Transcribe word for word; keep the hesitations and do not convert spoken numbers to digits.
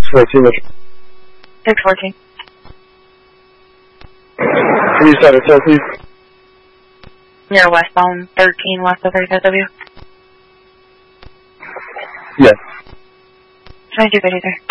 fourteen. six fourteen. Can you start a tow, please? Near westbound thirteen, west of thirty-five W. Yes. twenty-two fifty-three.